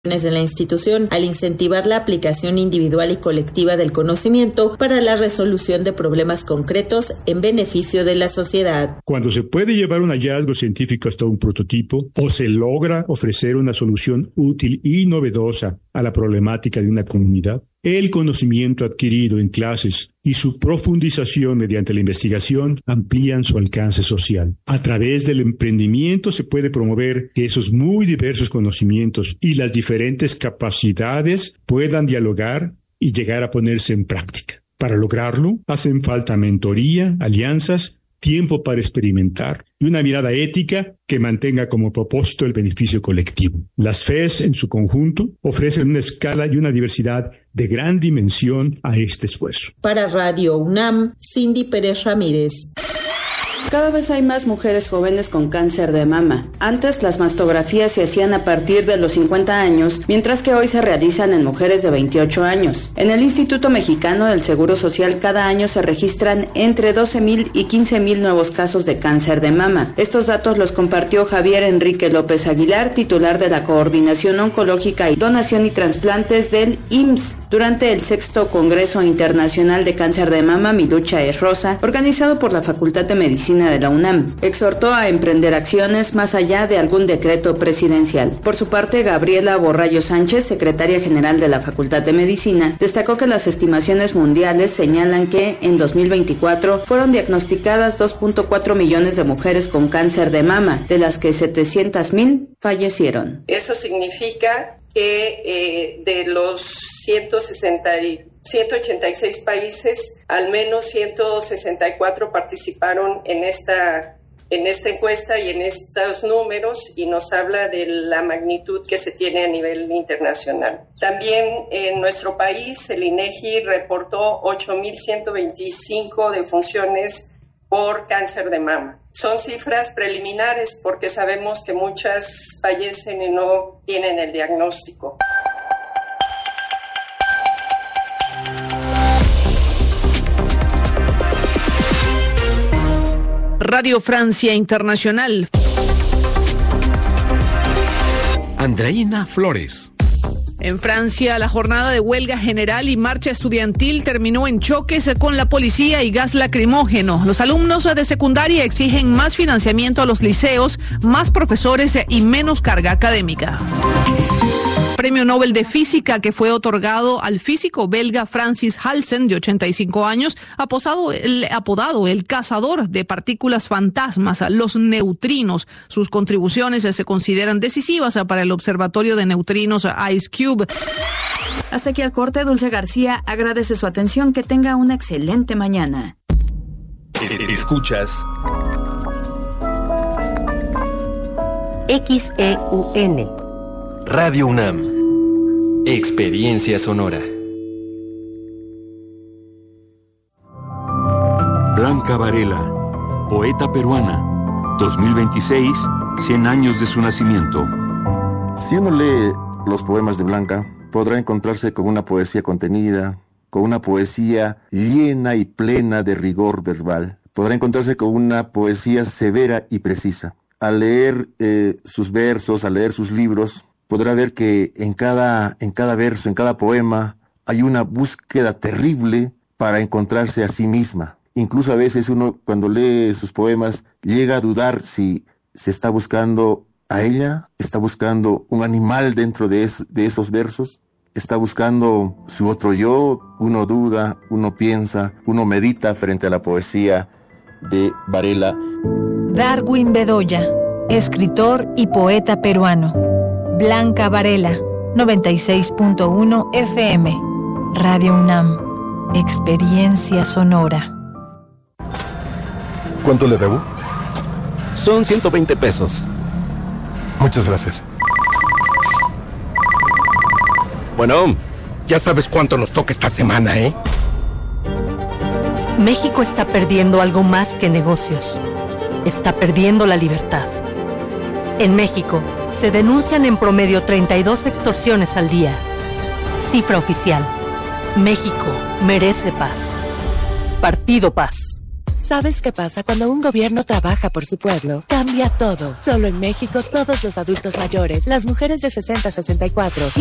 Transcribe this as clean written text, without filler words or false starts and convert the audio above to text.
de la institución al incentivar la aplicación individual y colectiva del conocimiento para la resolución de problemas concretos en beneficio de la sociedad. Cuando se puede llevar un hallazgo científico hasta un prototipo o se logra ofrecer una solución útil y novedosa a la problemática de una comunidad, el conocimiento adquirido en clases y su profundización mediante la investigación amplían su alcance social. A través del emprendimiento se puede promover que esos muy diversos conocimientos y las diferentes capacidades puedan dialogar y llegar a ponerse en práctica. Para lograrlo, hacen falta mentoría, alianzas, tiempo para experimentar y una mirada ética que mantenga como propósito el beneficio colectivo. Las FES en su conjunto ofrecen una escala y una diversidad de gran dimensión a este esfuerzo. Para Radio UNAM, Cindy Pérez Ramírez. Cada vez hay más mujeres jóvenes con cáncer de mama. Antes las mastografías se hacían a partir de los 50 años, mientras que hoy se realizan en mujeres de 28 años. En el Instituto Mexicano del Seguro Social cada año se registran entre 12,000 y 15,000 nuevos casos de cáncer de mama. Estos datos los compartió Javier Enrique López Aguilar, titular de la Coordinación Oncológica y Donación y Trasplantes del IMSS, durante el 6º Congreso Internacional de Cáncer de Mama Mi Lucha es Rosa, organizado por la Facultad de Medicina de la UNAM. Exhortó a emprender acciones más allá de algún decreto presidencial. Por su parte, Gabriela Borrallo Sánchez, secretaria general de la Facultad de Medicina, destacó que las estimaciones mundiales señalan que en 2024 fueron diagnosticadas 2.4 millones de mujeres con cáncer de mama, de las que 700,000 fallecieron. Eso significa que de los 186 países, al menos 164 participaron en esta encuesta y en estos números, y nos habla de la magnitud que se tiene a nivel internacional. También en nuestro país, el INEGI reportó 8,125 defunciones por cáncer de mama. Son cifras preliminares porque sabemos que muchas fallecen y no tienen el diagnóstico. Radio Francia Internacional. Andreina Flores. En Francia, la jornada de huelga general y marcha estudiantil terminó en choques con la policía y gas lacrimógeno. Los alumnos de secundaria exigen más financiamiento a los liceos, más profesores y menos carga académica. Premio Nobel de Física que fue otorgado al físico belga Francis Halsen, de 85 años, apodado el cazador de partículas fantasmas, los neutrinos. Sus contribuciones se consideran decisivas para el observatorio de neutrinos IceCube. Hasta aquí al corte. Dulce García agradece su atención. Que tenga una excelente mañana. Escuchas XEUN Radio UNAM. Experiencia sonora. Blanca Varela, poeta peruana. 2026, 100 años de su nacimiento. Si uno lee los poemas de Blanca, podrá encontrarse con una poesía contenida, con una poesía llena y plena de rigor verbal. Podrá encontrarse con una poesía severa y precisa. Al leer sus versos, al leer sus libros, podrá ver que en cada verso, en cada poema, hay una búsqueda terrible para encontrarse a sí misma. Incluso a veces uno, cuando lee sus poemas, llega a dudar si se está buscando a ella, está buscando un animal dentro de esos versos, está buscando su otro yo. Uno duda, uno piensa, uno medita frente a la poesía de Varela. Darwin Bedoya, escritor y poeta peruano. Blanca Varela, 96.1 FM. Radio UNAM. Experiencia sonora. ¿Cuánto le debo? Son 120 pesos. Muchas gracias. Bueno, ya sabes cuánto nos toca esta semana, ¿eh? México está perdiendo algo más que negocios. Está perdiendo la libertad. En México, se denuncian en promedio 32 extorsiones al día. Cifra oficial. México merece paz. Partido Paz. ¿Sabes qué pasa cuando un gobierno trabaja por su pueblo? Cambia todo. Solo en México, todos los adultos mayores, las mujeres de 60 a 64